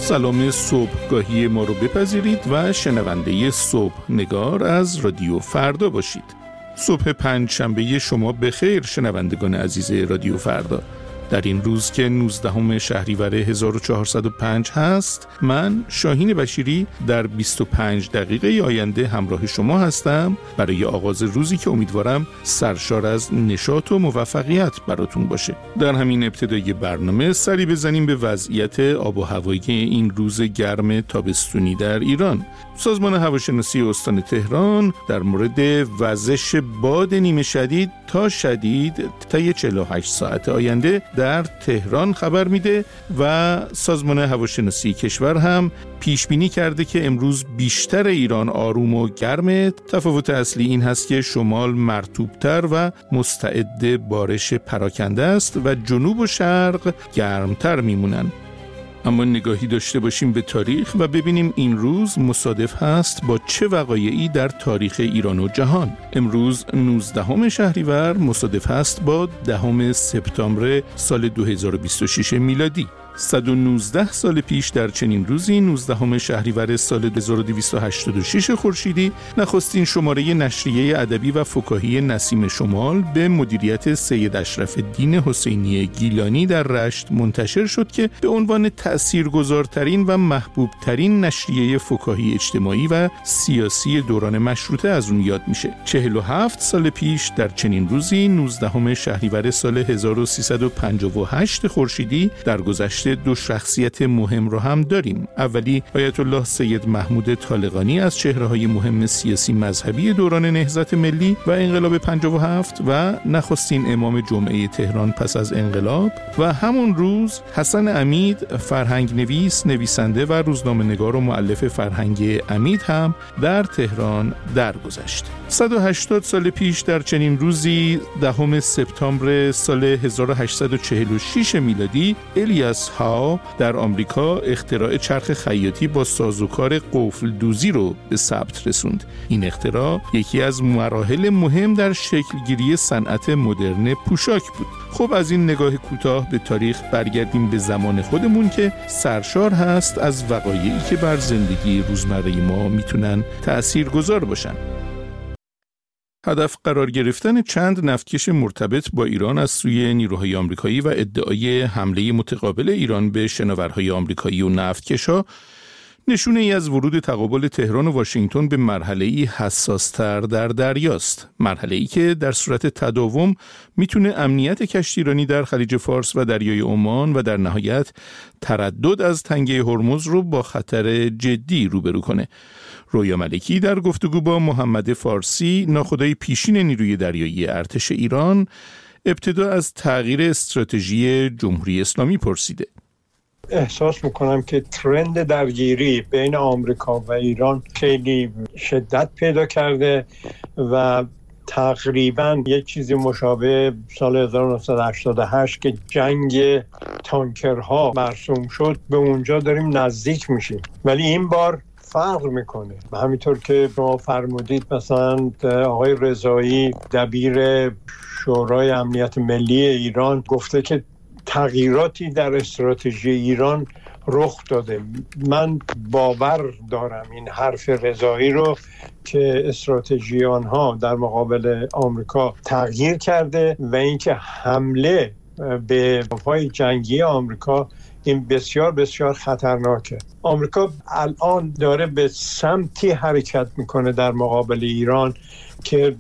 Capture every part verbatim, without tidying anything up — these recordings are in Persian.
سلام صبحگاهی ما رو بپذیرید و شنونده صبح نگار از رادیو فردا باشید. صبح پنج شنبه شما بخیر شنوندگان عزیز رادیو فردا. در این روز که نوزدهم شهریور هزار و چهارصد و پنج هست، من شاهین بشیری در بیست و پنج دقیقه آینده همراه شما هستم برای آغاز روزی که امیدوارم سرشار از نشاط و موفقیت براتون باشه. در همین ابتدای برنامه سری بزنیم به وضعیت آب و هوایی این روز گرم تابستونی در ایران. سازمان هواشناسی استان تهران در مورد وزش باد نیمه شدید تا شدید طی چهل و هشت ساعت آینده در تهران خبر میده و سازمان هواشناسی کشور هم پیش بینی کرده که امروز بیشتر ایران آروم و گرمه. تفاوت اصلی این هست که شمال مرطوب‌تر و مستعد بارش پراکنده است و جنوب و شرق گرمتر میمونن. اما نگاهی داشته باشیم به تاریخ و ببینیم این روز مصادف هست با چه وقایعی در تاریخ ایران و جهان. امروز نوزدهم شهریور مصادف هست با دهم سپتامبر سال دو هزار و بیست و شش میلادی. صد و نوزده سال پیش در چنین روزی نوزدهم شهریور سال هزار و دویست و هشتاد و شش خورشیدی نخستین شماره نشریه ادبی و فکاهی نسیم شمال به مدیریت سید اشرف الدین حسینی گیلانی در رشت منتشر شد که به عنوان تأثیرگذارترین و محبوبترین نشریه فکاهی اجتماعی و سیاسی دوران مشروطه از اون یاد میشه. چهل و هفت سال پیش در چنین روزی نوزدهم شهریور سال هزار و سیصد و پنجاه و هشت خورشیدی در گذشته دو شخصیت مهم رو هم داریم. اولی آیت الله سید محمود طالقانی از چهره‌های مهم سیاسی مذهبی دوران نهضت ملی و انقلاب پنجاه و هفت و نخستین امام جمعه تهران پس از انقلاب، و همون روز حسن عمید فرهنگ نویس، نویسنده و روزنامه‌نگار و مؤلف فرهنگ عمید هم در تهران درگذشت. صد و هشتاد سال پیش در چنین روزی دهم سپتامبر سال هزار و هشتصد و چهل و شش میلادی الیاس هاو در آمریکا اختراع چرخ خیاطی با سازوکار قفل دوزی رو به ثبت رسوند. این اختراع یکی از مراحل مهم در شکلگیری صنعت مدرن پوشاک بود. خب از این نگاه کوتاه به تاریخ برگردیم به زمان خودمون که سرشار هست از وقایعی که بر زندگی روزمره ما میتونن تأثیرگذار باشن. هدف قرار گرفتن چند نفتکش مرتبط با ایران از سوی نیروهای آمریکایی و ادعای حمله متقابل ایران به شناورهای آمریکایی و نفتکش‌ها نشونه ای از ورود تقابل تهران و واشنگتن به مرحله‌ای حساس‌تر در دریاست. مرحله‌ای که در صورت تداوم میتونه امنیت کشتیرانی در خلیج فارس و دریای عمان و در نهایت تردد از تنگه هرمز رو با خطر جدی روبرو کنه. رویا ملکی در گفتگو با محمد فارسی ناخدای پیشین نیروی دریایی ارتش ایران ابتدا از تغییر استراتژی جمهوری اسلامی پرسیده. احساس میکنم که ترند درگیری بین آمریکا و ایران خیلی شدت پیدا کرده و تقریبا یک چیزی مشابه سال هزار و نهصد و هشتاد و هشت که جنگ تانکرها مرسوم شد به اونجا داریم نزدیک میشیم، ولی این بار فرق میکنه. همینطور که شما فرمودید مثلا آقای رضایی دبیر شورای امنیت ملی ایران گفته که تغییراتی در استراتژی ایران رخ داده. من باور دارم این حرف رضایی رو که استراتژی آنها در مقابل آمریکا تغییر کرده و اینکه حمله به نیروهای جنگی آمریکا این بسیار بسیار خطرناکه. آمریکا الان داره به سمتی حرکت میکنه در مقابل ایران که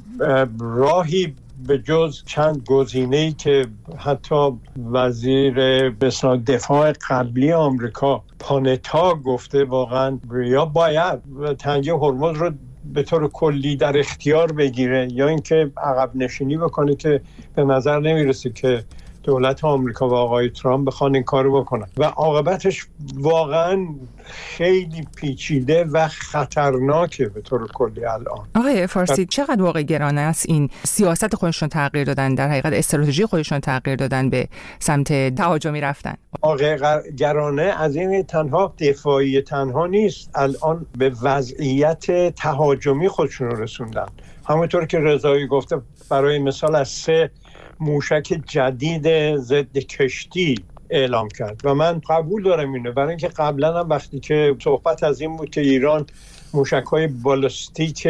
راهی به جز چند گزینه‌ای که حتی وزیر دفاع قبلی آمریکا پانتا گفته واقعا یا باید تنگه هرمز رو به طور کلی در اختیار بگیره یا اینکه عقب نشینی بکنه که به نظر نمیرسه که دولت آمریکا و آقای ترامپ بخوان این کارو بکنن و عاقبتش واقعا خیلی پیچیده و خطرناکه به طور کلی الان. آقای فارسی چقدر واقع گرانه است این سیاست خودشون تغییر دادن، در حقیقت استراتژی خودشون تغییر دادن به سمت تهاجمی رفتن؟ واقع گرانه از این تنها دفاعی تنها نیست، الان به وضعیت تهاجمی خودشون رسوندن. همونطور که رضایی گفته برای مثال از سه موشک جدید ضد کشتی اعلام کرد و من قبول دارم اینو، برای اینکه قبلا هم وقتی که صحبت از این بود که ایران موشک‌های بالستیک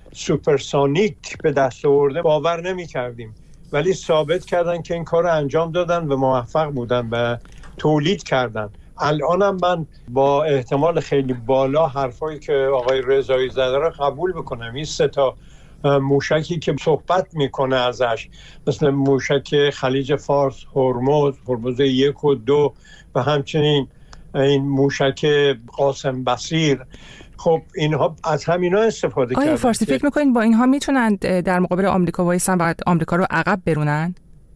سوپرسونیک به دست آورده باور نمی‌کردیم، ولی ثابت کردن که این کار رو انجام دادن و موفق بودن و تولید کردن. الانم من با احتمال خیلی بالا حرفایی که آقای رضایی زده رو قبول بکنم. این سه تا موشکی که صحبت میکنه ازش، مثل موشک خلیج فارس، هرمز، هرمز یک و دو و همچنین این موشک قاسم بصیر، خب اینها از همینا استفاده کردن. آیا فارسی فکر میکنین با اینها میتونن در مقابل آمریکا وایسن و آمریکا رو عقب برونن؟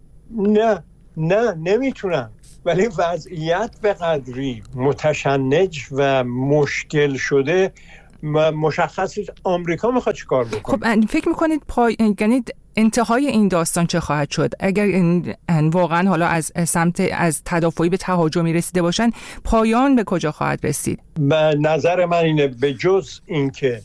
نه نه نمیتونن، ولی وضعیت به قدری متشنج و مشکل شده مشخصی آمریکا میخواد چی کار بکنه. خب فکر میکنید پای... یعنی انتهای این داستان چه خواهد شد اگر این واقعا حالا از سمت از تدافعی به تهاجمی رسیده باشن؟ پایان به کجا خواهد رسید؟ به نظر من اینه به جز اینکه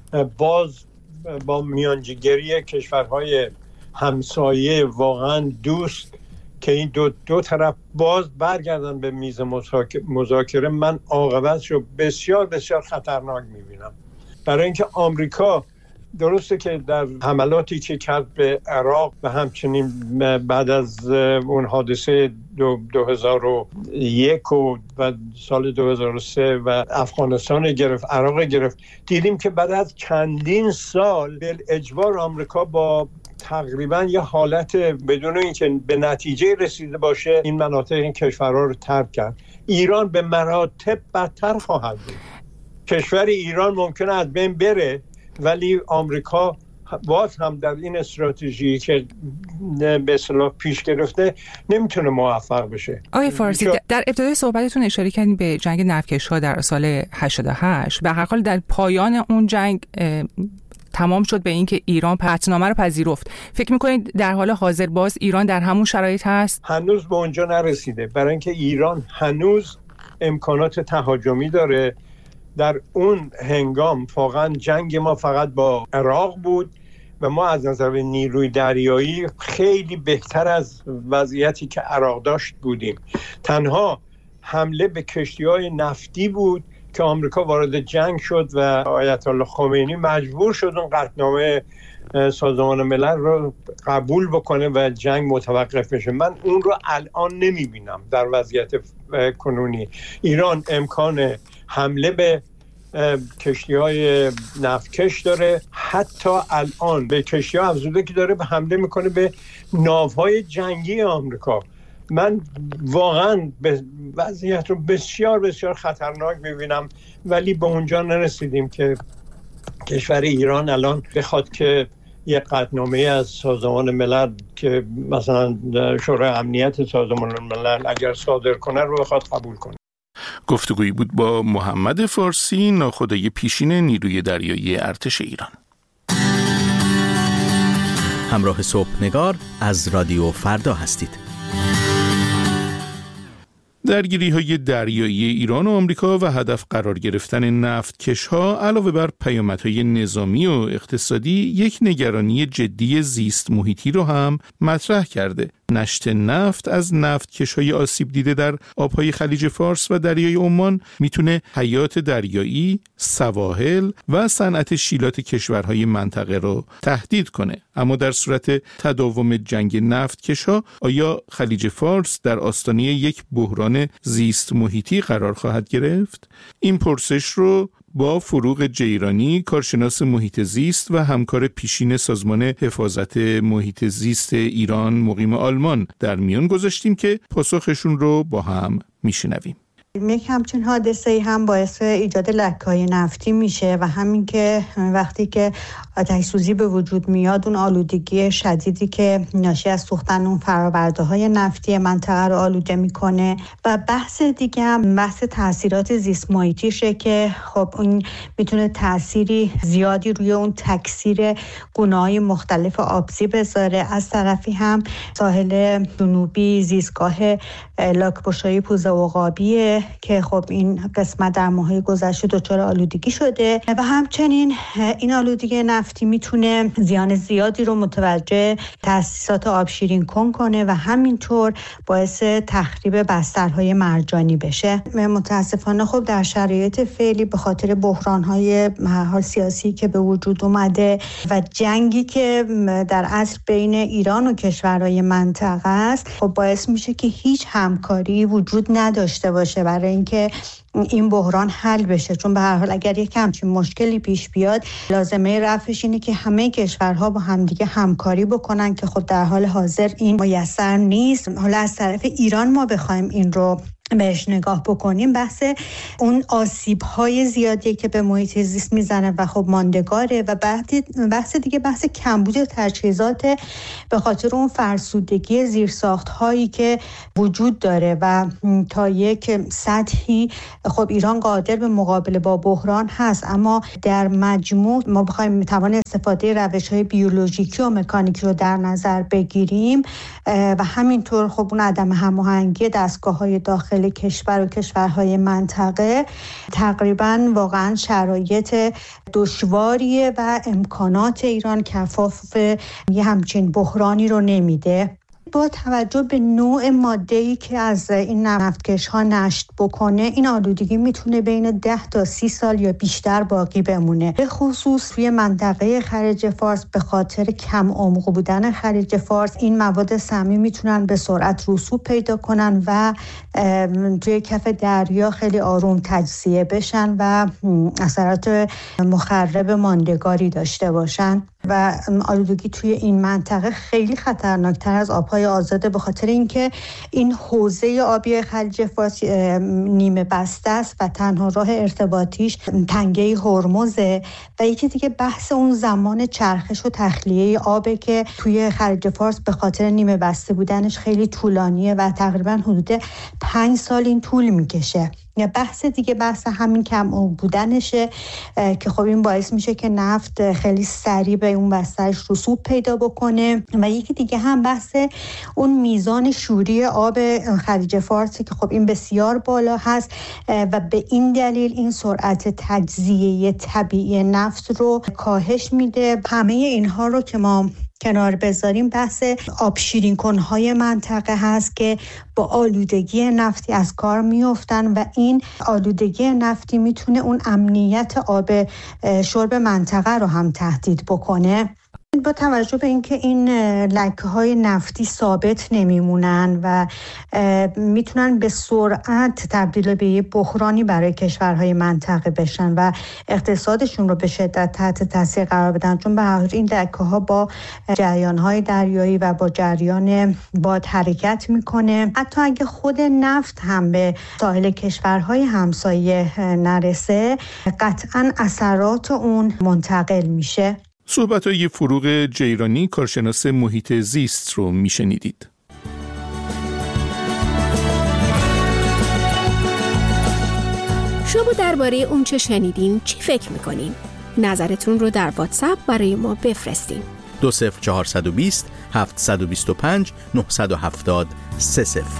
باز با میانجیگری کشورهای همسایه واقعا دوست که این دو, دو طرف باز برگردن به میز مذاکره، من عاقبتش رو بسیار بسیار خطرناک میبینم. برای اینکه آمریکا درسته که در حملاتی که کرد به عراق و همچنین بعد از اون حادثه دو, دو هزار و یک و سال دو هزار و سه و افغانستان گرفت، عراق گرفت، دیدیم که بعد از چندین سال به اجبار آمریکا با تقریبا یه حالت بدون اینکه به نتیجه رسیده باشه این مناطق این کشورها رو ترک کرد. ایران به مراتب بدتر خواهد بود. کشور ایران ممکنه از بین بره، ولی آمریکا باز هم در این استراتژی که به اصطلاح پیش گرفته نمیتونه موفق بشه. آقای فارسی چون... در ابتدای صحبتتون اشاره کردین به جنگ نفتکش‌ها در سال هشتاد و هشت. به هر حال در پایان اون جنگ تمام شد به این که ایران پتنامه رو پذیرفت. فکر میکنید در حال حاضر باز ایران در همون شرایط هست؟ هنوز به اونجا نرسیده، برای اینکه ایران هنوز امکانات تهاجمی داره. در اون هنگام واقعا جنگ ما فقط با عراق بود و ما از نظر نیروی دریایی خیلی بهتر از وضعیتی که عراق داشت بودیم. تنها حمله به کشتی‌های نفتی بود که آمریکا وارد جنگ شد و آیت الله خمینی مجبور شد اون قطعنامه سازمان ملل رو قبول بکنه و جنگ متوقف بشه. من اون رو الان نمیبینم در وضعیت کنونی. ایران امکان حمله به کشتی‌های نفتکش داره، حتی الان به کشتی‌ها افزوده که داره به حمله میکنه به ناوهای جنگی آمریکا. من واقعا به وضعیت رو بسیار بسیار خطرناک میبینم، ولی به اونجا نرسیدیم که کشور ایران الان بخواد که یک قطعنامه از سازمان ملل که مثلا شورای امنیت سازمان ملل اگر صادر کنه رو بخواد قبول کنه. گفتگویی بود با محمد فارسی، ناخدای پیشین نیروی دریایی ارتش ایران. همراه صبحنگار از رادیو فردا هستید. درگیری‌های دریایی ایران و آمریکا و هدف قرار گرفتن نفتکش‌ها علاوه بر پیامدهای نظامی و اقتصادی یک نگرانی جدی زیست محیطی رو هم مطرح کرده. نشت نفت از نفتکش‌های آسیب دیده در آب‌های خلیج فارس و دریای عمان میتونه حیات دریایی، سواحل و صنعت شیلات کشورهای منطقه رو تهدید کنه. اما در صورت تداوم جنگ نفتکش‌ها آیا خلیج فارس در آستانه یک بحران زیست محیطی قرار خواهد گرفت؟ این پرسش رو با فروغ جیرانی، کارشناس محیط زیست و همکار پیشین سازمان حفاظت محیط زیست ایران مقیم آلمان در میان گذاشتیم که پاسخشون رو با هم میشنویم. یک همچین حادثه‌ای هم باعث ایجاد لکه‌های نفتی میشه و همین که وقتی که آتش سوزی به وجود میاد اون آلودگی شدیدی که ناشی از سوختن اون فرآورده‌های نفتی منطقه رو آلوده میکنه. و بحث دیگه هم بحث تاثیرات زیست محیطیشه که خب اون میتونه تأثیری زیادی روی اون تکثیر گونه‌های مختلف آبزی بذاره. از طرفی هم ساحل جنوبی زیستگاه لاک‌پشت‌های پوزه عقابی که خب این قسمت در ماه‌های گذشته دچار آلودگی شده و همچنین این آلودگی نفتی میتونه زیان زیادی رو متوجه تأسیسات آبشیرین کن کنه و همینطور باعث تخریب بسترهای مرجانی بشه. متاسفانه خب در شرایط فعلی به خاطر بحران‌های حال سیاسی که به وجود اومده و جنگی که در اصل بین ایران و کشورهای منطقه است، خب باعث میشه که هیچ همکاری وجود نداشته باشه برای اینکه این بحران حل بشه. چون به هر حال اگر یک همچین مشکلی پیش بیاد، لازمه رفعش اینه که همه کشورها با همدیگه همکاری بکنن که خب در حال حاضر این میسر نیست. حالا از طرف ایران ما بخوایم این رو بهش نگاه بکنیم، بحث اون آسیب‌های زیادی که به محیط زیست میزنه و خب ماندگاره و بحث دیگه بحث کمبود تجهیزات به خاطر اون فرسودگی زیرساخت‌هایی که وجود داره و تا یک سطحی خب ایران قادر به مقابله با بحران هست، اما در مجموع ما بخوایم توان استفاده روش‌های بیولوژیکی و مکانیکی رو در نظر بگیریم و همینطور خب اون عدم هماهنگی دستگاه‌های داخل کشور و کشورهای منطقه تقریبا واقعا شرایط دشواریه و امکانات ایران کفاف یه همچین بحرانی رو نمیده. با توجه به نوع ماده‌ای که از این نفتکش ها نشت بکنه، این آلودگی میتونه بین ده تا سی سال یا بیشتر باقی بمونه. به خصوص توی منطقه خلیج فارس به خاطر کم عمق بودن خلیج فارس این مواد سمی میتونن به سرعت رسوب پیدا کنن و توی کف دریا خیلی آروم تجزیه بشن و اثرات مخرب ماندگاری داشته باشن. و آلودگی توی این منطقه خیلی خطرناکتر از آبهای آزاده به خاطر اینکه این حوزه آبی خلیج فارس نیمه بسته است و تنها راه ارتباطیش تنگه هرمزه و یکی دیگه بحث اون زمان چرخش و تخلیه آبه که توی خلیج فارس به خاطر نیمه بسته بودنش خیلی طولانیه و تقریبا حدود پنج سال این طول میکشه. یا بحث دیگه بحث همین کم بودنشه که خب این باعث میشه که نفت خیلی سریع به اون بسترش رسوب پیدا بکنه و یکی دیگه هم بحث اون میزان شوری آب خلیج فارس که خب این بسیار بالا هست و به این دلیل این سرعت تجزیه طبیعی نفت رو کاهش میده. همه اینها رو که ما کنار بذاریم، بحث آبشیرین کنهای منطقه هست که با آلودگی نفتی از کار میافتن و این آلودگی نفتی میتونه اون امنیت آب شرب منطقه رو هم تهدید بکنه. با توجه به اینکه این لکه‌های نفتی ثابت نمیمونن و میتونن به سرعت تبدیل به یه بحرانی برای کشورهای منطقه بشن و اقتصادشون رو به شدت تحت تاثیر قرار بدن، چون به هر حال این لکه‌ها با جریان‌های دریایی و با جریان باد حرکت میکنه. حتی اگه خود نفت هم به ساحل کشورهای همسایه نرسه، قطعاً اثرات اون منتقل میشه. صحبت‌های فروغ جیرانی، کارشناس محیط زیست رو میشنیدید. شما درباره اون چه شنیدین چی فکر میکنین؟ نظرتون رو در واتساپ برای ما بفرستین. دو صفر چهارصد و بیست هفتصد و بیست و پنج نهصد و هفتاد سه صفر.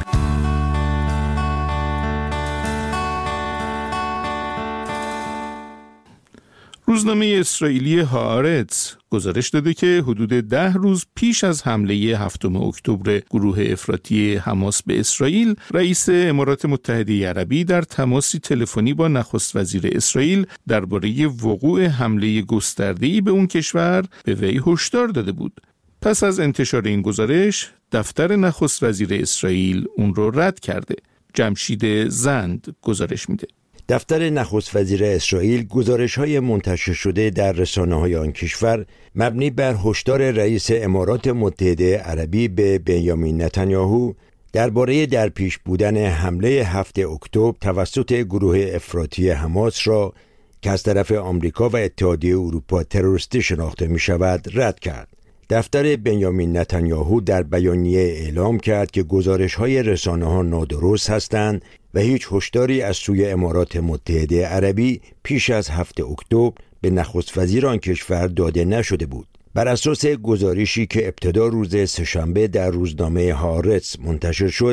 روزنامه اسرائیلی هآرتز گزارش داده که حدود ده روز پیش از حمله هفتم اکتبر گروه افراطی حماس به اسرائیل، رئیس امارات متحده عربی در تماسی تلفنی با نخست وزیر اسرائیل درباره وقوع حمله گسترده‌ای به اون کشور به وی هشدار داده بود. پس از انتشار این گزارش، دفتر نخست وزیر اسرائیل اون رو رد کرده. جمشید زند گزارش میده. دفتر نخست وزیر اسرائیل گزارش‌های منتشر شده در رسانه‌های آن کشور مبنی بر هشدار رئیس امارات متحده عربی به بنیامین نتانیاهو درباره در پیش بودن حمله هفتم اکتبر توسط گروه افراطی حماس را که از طرف آمریکا و اتحادیه اروپا تروریستی شناخته می‌شود رد کرد. دفتر بنیامین نتانیاهو در بیانیه اعلام کرد که گزارش‌های رسانه‌ها نادرست هستند و هیچ هشداری از سوی امارات متحده عربی پیش از هفتم اکتبر به نخست وزیر آن کشور داده نشده بود. بر اساس گزارشی که ابتدا روز سه‌شنبه در روزنامه هآرتز منتشر شد،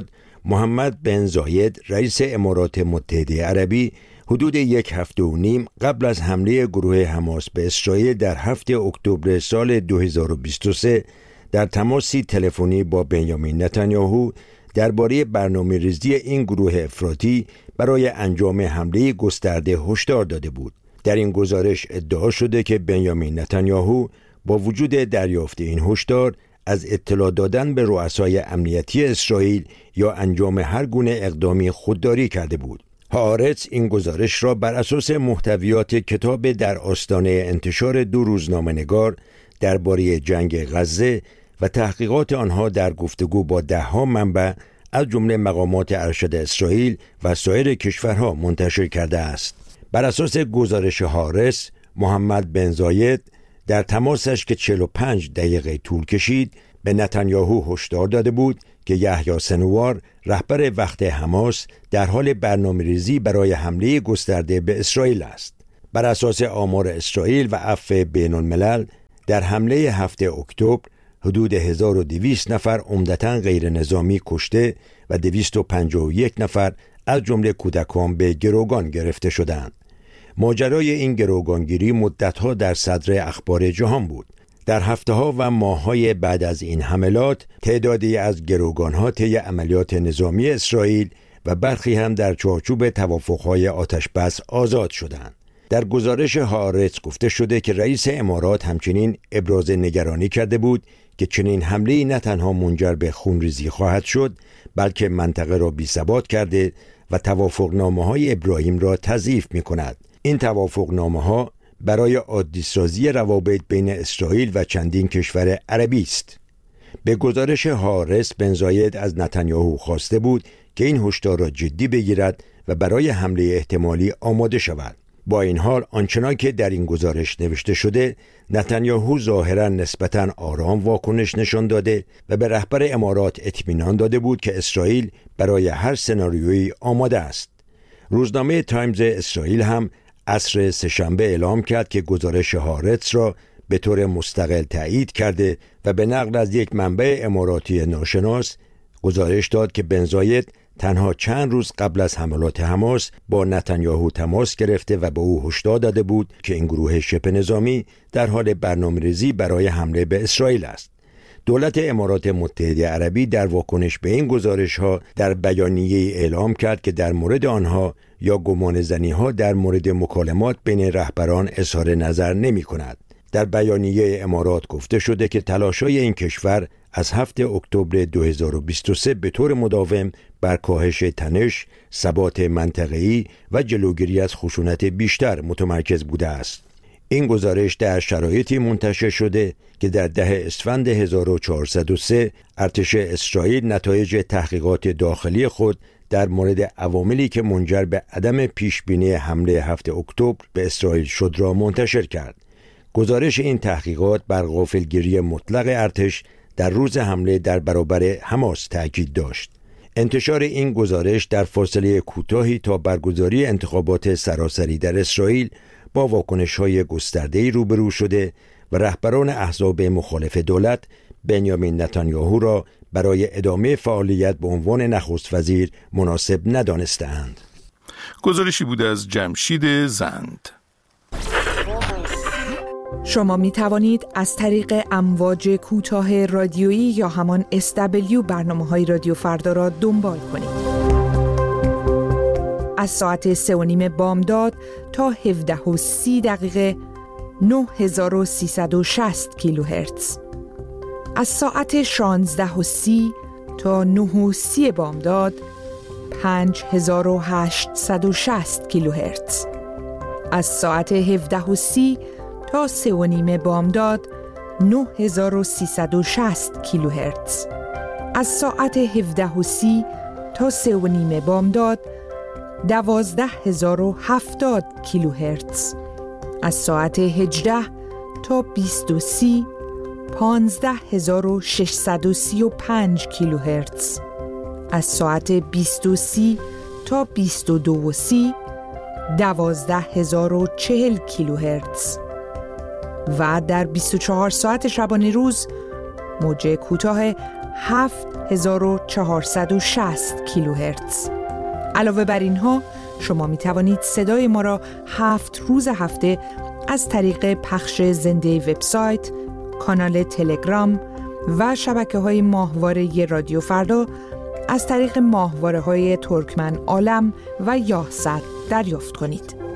محمد بن زاید رئیس امارات متحده عربی حدود یک هفته و نیم قبل از حمله گروه حماس به اسرائیل در هفته اکتبر سال دو هزار و بیست و سه در تماسی تلفنی با بنیامین نتانیاهو درباره برنامه‌ریزی این گروه افراطی برای انجام حمله گسترده هشدار داده بود. در این گزارش ادعا شده که بنیامین نتانیاهو با وجود دریافت این هشدار از اطلاع دادن به رؤسای امنیتی اسرائیل یا انجام هر گونه اقدامی خودداری کرده بود. هآرتز این گزارش را بر اساس محتویات کتاب در آستانه انتشار دو روزنامه‌نگار درباره جنگ غزه و تحقیقات آنها در گفتگو با ده‌ها منبع از جمله مقامات ارشد اسرائیل و سایر کشورها منتشر کرده است. بر اساس گزارش هآرتز، محمد بن زاید در تماسش که چهل و پنج دقیقه طول کشید به نتانیاهو هشدار داده بود که یحیی سنوار رهبر وقت حماس در حال برنامه‌ریزی برای حمله گسترده به اسرائیل است. بر اساس آمار اسرائیل و عفو بین الملل در حمله هفته اکتبر حدود هزار و دویست نفر عمدتاً غیر نظامی کشته و دویست و پنجاه و یک نفر از جمله کودکان به گروگان گرفته شدند. ماجرای این گروگانگیری مدتها در صدر اخبار جهان بود. در هفته‌ها و ماه‌های بعد از این حملات تعدادی از گروگان‌ها طی عملیات نظامی اسرائیل و برخی هم در چارچوب توافق‌های آتش‌بس آزاد شدند. در گزارش هآرتز گفته شده که رئیس امارات همچنین ابراز نگرانی کرده بود که چنین حمله‌ای نه تنها منجر به خونریزی خواهد شد، بلکه منطقه را بی‌ثبات کرده و توافقنامه‌های ابراهیم را تضعیف می‌کند. این توافقنامه‌ها برای عادی‌سازی روابط بین اسرائیل و چندین کشور عربی است. به گزارش هآرتز، بن زاید از نتانیاهو خواسته بود که این هشدار را جدی بگیرد و برای حمله احتمالی آماده شود. با این حال آنچنان که در این گزارش نوشته شده، نتانیاهو ظاهراً نسبتاً آرام واکنش نشان داده و به رهبر امارات اطمینان داده بود که اسرائیل برای هر سناریویی آماده است. روزنامه تایمز اسرائیل هم عصر سه‌شنبه اعلام کرد که گزارش هآرتز را به طور مستقل تایید کرده و به نقل از یک منبع اماراتی ناشناس گزارش داد که بن زاید تنها چند روز قبل از حملات حماس با نتانیاهو تماس گرفته و به او هشدار داده بود که این گروه شبه نظامی در حال برنامه‌ریزی برای حمله به اسرائیل است. دولت امارات متحده عربی در واکنش به این گزارش‌ها در بیانیه‌ای اعلام کرد که در مورد آنها یا گمانه‌زنی‌ها در مورد مکالمات بین رهبران اظهار نظر نمی‌کند. در بیانیه امارات گفته شده که تلاش‌های این کشور از هفته اکتبر دو هزار و بیست و سه به طور مداوم بر کاهش تنش، ثبات منطقه‌ای و جلوگیری از خشونت بیشتر متمرکز بوده است. این گزارش در شرایطی منتشر شده که در ده اسفند هزار و چهارصد و سه ارتش اسرائیل نتایج تحقیقات داخلی خود در مورد عواملی که منجر به عدم پیشبینی حمله هفته اکتبر به اسرائیل شد را منتشر کرد. گزارش این تحقیقات بر غافلگیری مطلق ارتش در روز حمله در برابر حماس تأکید داشت. انتشار این گزارش در فاصله کوتاهی تا برگزاری انتخابات سراسری در اسرائیل با واکنش‌های گسترده‌ای روبرو شده و رهبران احزاب مخالف دولت بنیامین نتانیاهو را برای ادامه فعالیت به عنوان نخست وزیر مناسب ندانستند. گزارشی بود از جمشید زند. شما می توانید از طریق امواج کوتاه رادیویی یا همان اس دبلیو برنامه‌های رادیو فردا را دنبال کنید. از ساعت سه و نیم بامداد تا هفده و سی دقیقه نه هزار و سیصد و شصت کیلوهرتز. از ساعت شانزده و سی تا نه و سی بامداد پنج هزار و هشتصد و شصت کیلوهرتز. از ساعت هفده و سی تا سه و نیم بامداد نه هزار و سیصد و شصت کیلوهرتز. از ساعت هفده و سی تا سه و نیم بامداد دوازده هزار و هفتاد کیلوهرتز. از ساعت هجده تا بیست و سی پانزده هزار و ششصد و سی و پنج کیلوهرتز. از ساعت بیست و سی تا بیست و دو و سی دوازده هزار و چهل کیلوهرتز. و در بیست و چهار ساعت شبانه روز موج کوتاه هفت هزار و چهارصد و شصت کیلوهرتز. علاوه بر اینها شما می توانید صدای ما را هفت روز هفته از طریق پخش زنده وبسایت، کانال تلگرام و شبکه‌های ماهواره رادیو فردا از طریق ماهواره‌های ترکمن عالم و یاهصد دریافت کنید.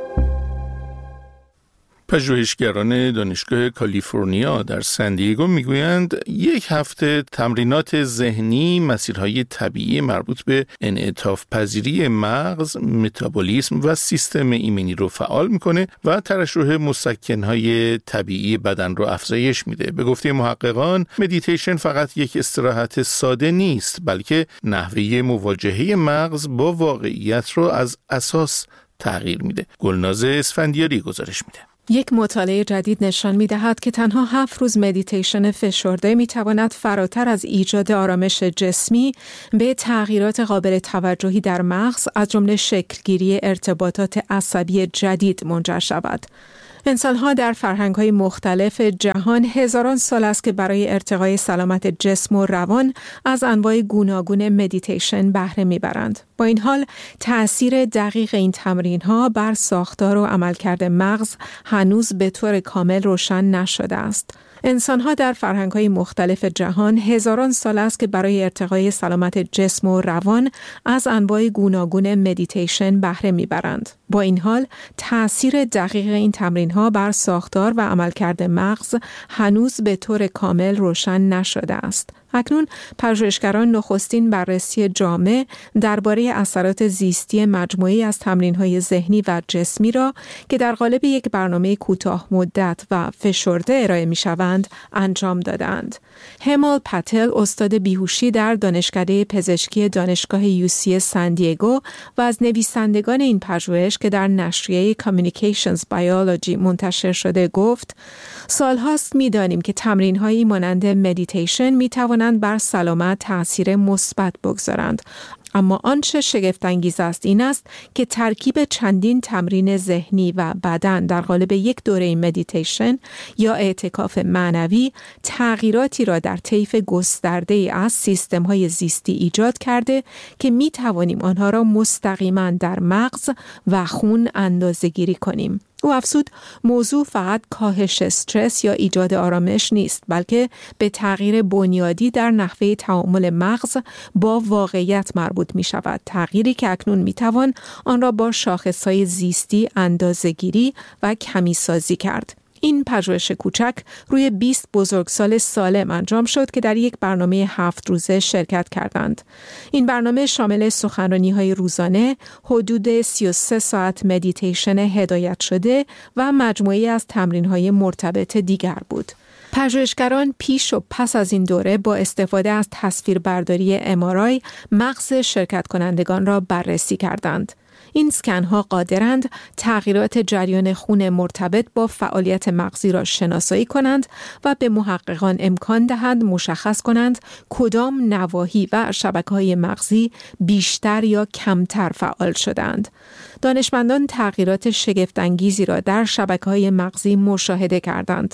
پژوهشگران دانشگاه کالیفرنیا در سندیگو میگویند یک هفته تمرینات ذهنی مسیرهای طبیعی مربوط به انعطاف پذیری مغز، متابولیسم و سیستم ایمنی رو فعال میکنه و ترشح مسکنهای طبیعی بدن رو افزایش میده. به گفته محققان، مدیتیشن فقط یک استراحت ساده نیست، بلکه نحوه مواجهه مغز با واقعیت رو از اساس تغییر میده. گلناز اسفندیاری گزارش میده. یک مطالعه جدید نشان می‌دهد که تنها هفت روز مدیتیشن فشرده می‌تواند فراتر از ایجاد آرامش جسمی به تغییرات قابل توجهی در مغز از جمله شکلگیری ارتباطات عصبی جدید منجر شود. انسان‌ها در فرهنگ‌های مختلف جهان هزاران سال است که برای ارتقای سلامت جسم و روان از انواع گوناگون مدیتیشن بهره می‌برند. با این حال تأثیر دقیق این تمرین‌ها بر ساختار و عملکرد مغز هنوز به طور کامل روشن نشده است. انسان‌ها در فرهنگ‌های مختلف جهان هزاران سال است که برای ارتقای سلامت جسم و روان از انواع گوناگون مدیتیشن بهره می‌برند. با این حال تأثیر دقیق این تمرین‌ها بر ساختار و عملکرد مغز هنوز به طور کامل روشن نشده است. اکنون پژوهشگران نخستین بررسی جامع درباره اثرات زیستی مجموعی از تمرین‌های ذهنی و جسمی را که در قالب یک برنامه کوتاه مدت و فشرده ارائه می‌شوند انجام دادند. همال پتل استاد بیهوشی در دانشکده پزشکی دانشگاه یو سی سندیگو و از نویسندگان این پژوهش که در نشریه Communications Biology منتشر شده گفت: سالهاست می‌دانیم که تمرین‌هایی مانند مدیتیشن می‌توانند بر سلامت تأثیر مثبت بگذارند. اما آنچه شگفت‌انگیز است این است که ترکیب چندین تمرین ذهنی و بدن در قالب یک دوره مدیتیشن یا اعتکاف معنوی تغییراتی را در طیف گسترده‌ای از سیستم‌های زیستی ایجاد کرده که می‌توانیم آنها را مستقیما در مغز و خون اندازه‌گیری کنیم. او افزود موضوع فقط کاهش استرس یا ایجاد آرامش نیست، بلکه به تغییر بنیادی در نحوه تعامل مغز با واقعیت مربوط می شود. تغییری که اکنون می توان آن را با شاخصهای زیستی اندازه‌گیری و کمی سازی کرد. این پژوهش کوچک روی بیست بزرگسال سالم انجام شد که در یک برنامه هفت روزه شرکت کردند. این برنامه شامل سخنرانی‌های روزانه، حدود سی و سه ساعت مدیتیشن هدایت شده و مجموعه‌ای از تمرین‌های مرتبط دیگر بود. پژوهشگران پیش و پس از این دوره با استفاده از تصویربرداری ام آر آی مغز شرکت کنندگان را بررسی کردند. این سکن ها قادرند تغییرات جریان خون مرتبط با فعالیت مغزی را شناسایی کنند و به محققان امکان دهند مشخص کنند کدام نواحی و شبکه‌های مغزی بیشتر یا کمتر فعال شدند. دانشمندان تغییرات شگفت‌انگیزی را در شبکه‌های مغزی مشاهده کردند.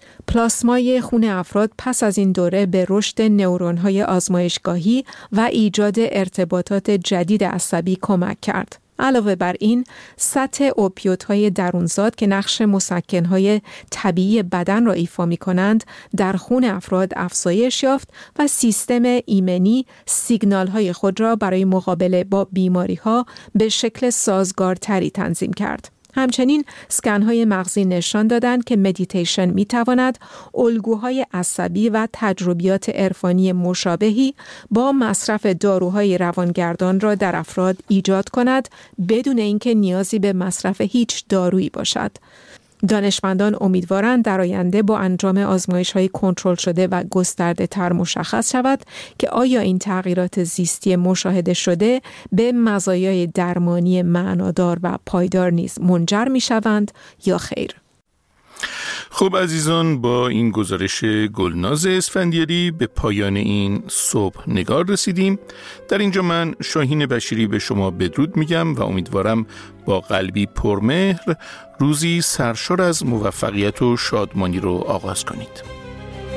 پلاسمای خون افراد پس از این دوره به رشد نورون‌های آزمایشگاهی و ایجاد ارتباطات جدید عصبی کمک کرد. علاوه بر این، سطح اوپیوت‌های درونزاد که نقش مسکن‌های طبیعی بدن را ایفا می‌کنند، در خون افراد افزایش یافت و سیستم ایمنی سیگنال‌های خود را برای مقابله با بیماری‌ها به شکل سازگارتری تنظیم کرد. همچنین سکن‌های مغزی نشان دادند که مدیتیشن می‌تواند الگوهای عصبی و تجربیات عرفانی مشابهی با مصرف داروهای روانگردان را در افراد ایجاد کند بدون اینکه نیازی به مصرف هیچ دارویی باشد. دانشمندان امیدوارند در آینده با انجام آزمایش‌های کنترل شده و گسترده تر مشخص شود که آیا این تغییرات زیستی مشاهده شده به مزایای درمانی معنادار و پایدار نیز منجر می‌شوند یا خیر. خب عزیزان، با این گزارش گلناز اسفندیاری به پایان این صبح نگار رسیدیم. در اینجا من شاهین بشیری به شما بدرود میگم و امیدوارم با قلبی پرمهر روزی سرشار از موفقیت و شادمانی رو آغاز کنید.